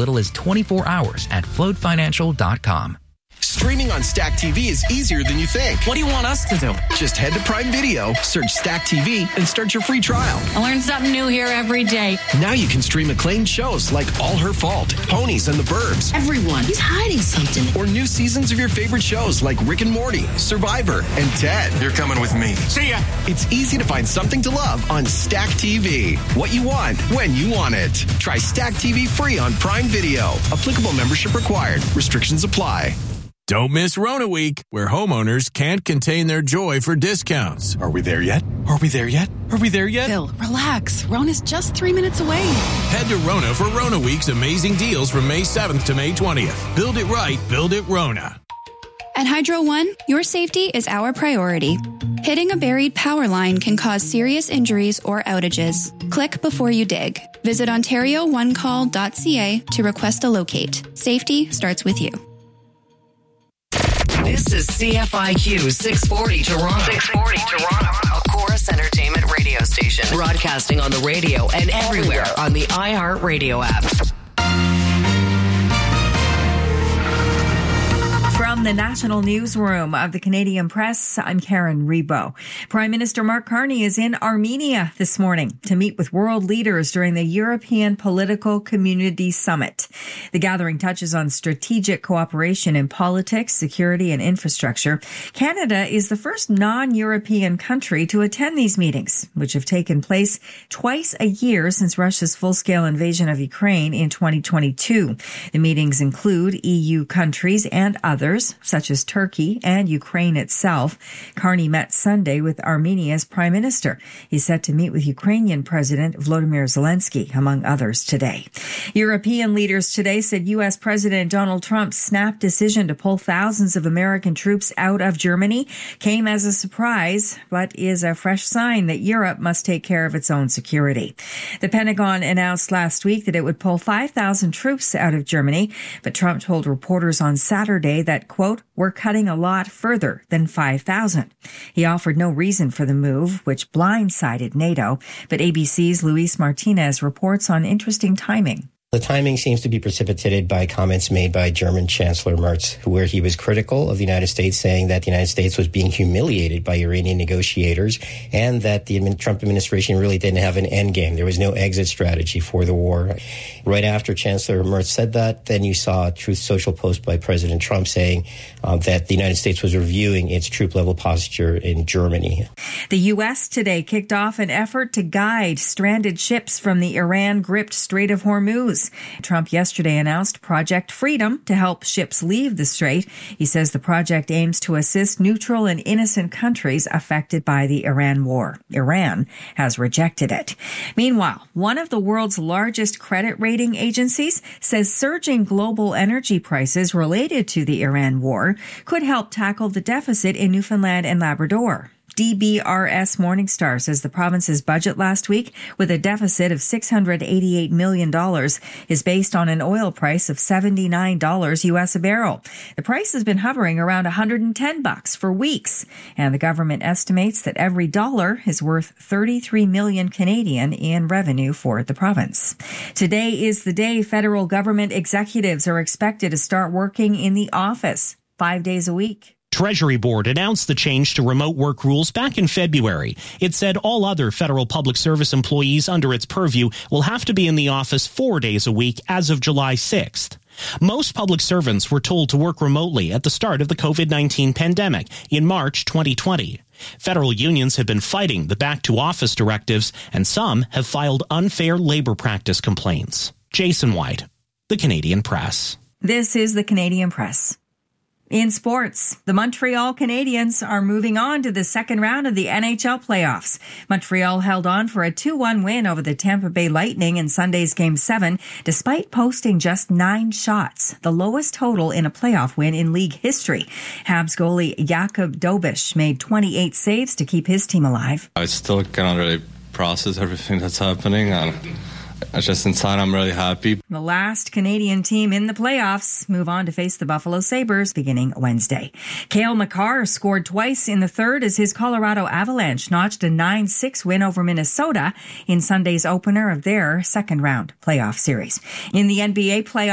little as 24 hours at floatfinancial.com. Streaming on Stack TV is easier than you think. What do you want us to do? Just head to Prime Video, search Stack TV, and start your free trial. I learn something new here every day. Now you can stream acclaimed shows like All Her Fault, Ponies and the Burbs. Everyone, he's hiding something. Or new seasons of your favorite shows like Rick and Morty, Survivor, and Ted. You're coming with me. See ya. It's easy to find something to love on Stack TV. What you want, when you want it. Try Stack TV free on Prime Video. Applicable membership required. Restrictions apply. Don't miss Rona Week, where homeowners can't contain their joy for discounts. Are we there yet? Are we there yet? Are we there yet? Phil, relax. Rona's just 3 minutes away. Head to Rona for Rona Week's amazing deals from May 7th to May 20th. Build it right, build it Rona. At Hydro One, your safety is our priority. Hitting a buried power line can cause serious injuries or outages. Click before you dig. Visit OntarioOneCall.ca to request a locate. Safety starts with you. This is CFIQ 640 Toronto. 640 Toronto. A Chorus Entertainment radio station. Broadcasting on the radio and everywhere on the iHeartRadio app. From the National Newsroom of the Canadian Press, I'm Karen Rebo. Prime Minister Mark Carney is in Armenia this morning to meet with world leaders during the European Political Community Summit. The gathering touches on strategic cooperation in politics, security, and infrastructure. Canada is the first non-European country to attend these meetings, which have taken place twice a year since Russia's full-scale invasion of Ukraine in 2022. The meetings include EU countries and others, such as Turkey and Ukraine itself. Carney met Sunday with Armenia's prime minister. He's set to meet with Ukrainian President Volodymyr Zelensky, among others, today. European leaders today said U.S. President Donald Trump's snap decision to pull thousands of American troops out of Germany came as a surprise, but is a fresh sign that Europe must take care of its own security. The Pentagon announced last week that it would pull 5,000 troops out of Germany, but Trump told reporters on Saturday that, quote, we're cutting a lot further than 5,000. He offered no reason for the move, which blindsided NATO, but ABC's Luis Martinez reports on interesting timing. The timing seems to be precipitated by comments made by German Chancellor Merz, where he was critical of the United States, saying that the United States was being humiliated by Iranian negotiators and that the Trump administration really didn't have an end game. There was no exit strategy for the war. Right after Chancellor Merz said that, then you saw a Truth Social post by President Trump saying that the United States was reviewing its troop-level posture in Germany. The U.S. today kicked off an effort to guide stranded ships from the Iran-gripped Strait of Hormuz. Trump yesterday announced Project Freedom to help ships leave the strait. He says the project aims to assist neutral and innocent countries affected by the Iran war. Iran has rejected it. Meanwhile, one of the world's largest credit rating agencies says surging global energy prices related to the Iran war could help tackle the deficit in Newfoundland and Labrador. DBRS Morningstar says the province's budget last week, with a deficit of $688 million, is based on an oil price of $79 U.S. a barrel. The price has been hovering around $110 for weeks, and the government estimates that every dollar is worth 33 million Canadian in revenue for the province. Today is the day federal government executives are expected to start working in the office 5 days a week. Treasury Board announced the change to remote work rules back in February. It said all other federal public service employees under its purview will have to be in the office 4 days a week as of July 6th. Most public servants were told to work remotely at the start of the COVID-19 pandemic in March 2020. Federal unions have been fighting the back-to-office directives, and some have filed unfair labor practice complaints. Jason White, The Canadian Press. This is The Canadian Press. In sports, the Montreal Canadiens are moving on to the second round of the NHL playoffs. Montreal held on for a 2-1 win over the Tampa Bay Lightning in Sunday's Game 7, despite posting just 9 shots, the lowest total in a playoff win in league history. Habs goalie Jakub Dobeš made 28 saves to keep his team alive. I still cannot really process everything that's happening, and just inside, I'm really happy. The last Canadian team in the playoffs move on to face the Buffalo Sabres beginning Wednesday. Cale Makar scored twice in the third as his Colorado Avalanche notched a 9-6 win over Minnesota in Sunday's opener of their second round playoff series. In the NBA playoffs,